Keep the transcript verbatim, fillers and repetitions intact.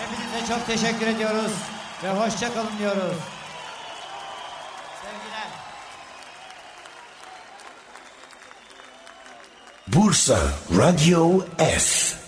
Hepinize çok teşekkür ediyoruz ve hoşça kalın diyoruz. Sevgiler. Bursa Radio S